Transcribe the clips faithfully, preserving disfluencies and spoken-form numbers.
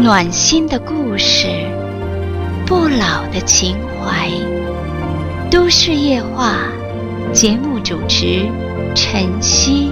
暖心的故事，不老的情怀。都市夜话节目主持晨曦。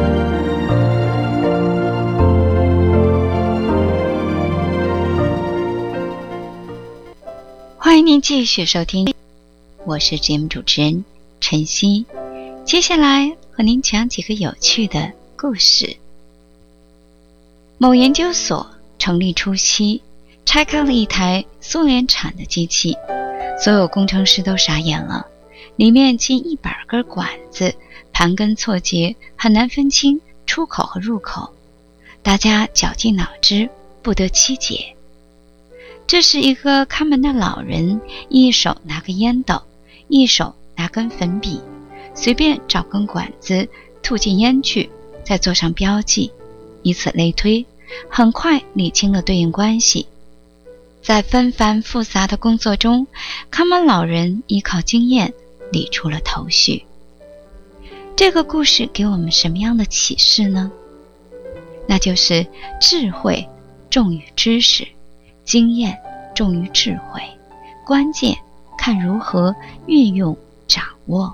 欢迎您继续收听，我是节目主持人晨曦。接下来和您讲几个有趣的故事。某研究所成立初期，拆开了一台苏联产的机器，所有工程师都傻眼了，里面近一百根管子，盘根错节，很难分清出口和入口，大家绞尽脑汁，不得其解。这是一个看门的老人，一手拿个烟斗，一手拿根粉笔，随便找根管子吐进烟去，再做上标记，以此类推，很快理清了对应关系。在纷繁复杂的工作中，看门老人依靠经验理出了头绪。这个故事给我们什么样的启示呢？那就是智慧重于知识，经验重于智慧，关键看如何运用掌握。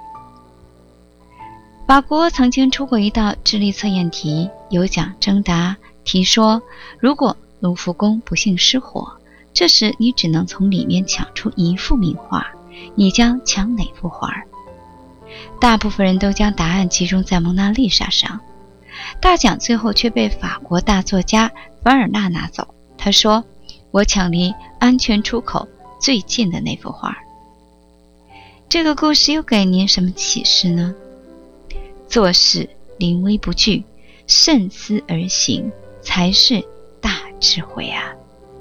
法国曾经出过一道智力测验题，有奖征答，题说如果卢浮宫不幸失火，这时你只能从里面抢出一幅名画，你将抢哪幅画？大部分人都将答案集中在蒙娜丽莎上，大奖最后却被法国大作家凡尔纳拿走。他说，我抢离安全出口最近的那幅画。这个故事又给您什么启示呢？做事临危不惧，慎思而行，才是大智慧啊！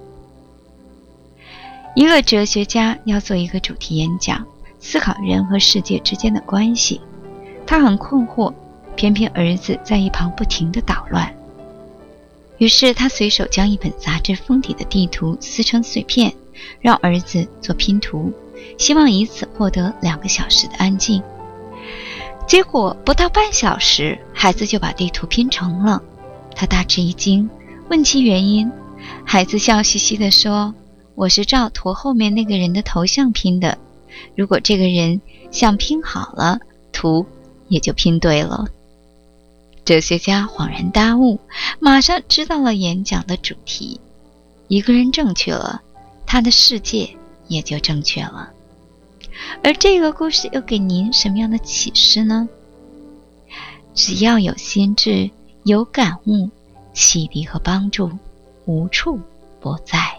一个哲学家要做一个主题演讲，思考人和世界之间的关系。他很困惑，偏偏儿子在一旁不停地捣乱。于是他随手将一本杂志封底的地图撕成碎片，让儿子做拼图，希望以此获得两个小时的安静。结果不到半小时，孩子就把地图拼成了。他大吃一惊，问其原因。孩子笑嘻嘻地说，我是照图后面那个人的头像拼的，如果这个人像拼好了，图也就拼对了。哲学家恍然大悟，马上知道了演讲的主题。一个人正确了，他的世界也就正确了。而这个故事又给您什么样的启示呢？只要有心智，有感悟，启迪和帮助无处不在。